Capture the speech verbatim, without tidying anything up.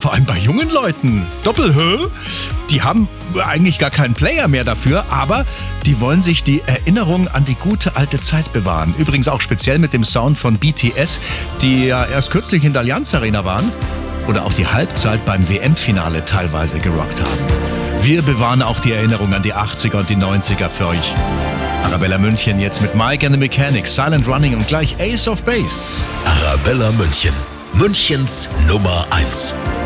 vor allem bei jungen Leuten. Doppelhö? Die haben eigentlich gar keinen Player mehr dafür, aber die wollen sich die Erinnerung an die gute alte Zeit bewahren. Übrigens auch speziell mit dem Sound von B T S, die ja erst kürzlich in der Allianz Arena waren oder auch die Halbzeit beim W M-Finale teilweise gerockt haben. Wir bewahren auch die Erinnerung an die achtziger und die neunziger für euch. Arabella München jetzt mit Mike and the Mechanics, Silent Running und gleich Ace of Base. Arabella München, Münchens Nummer eins.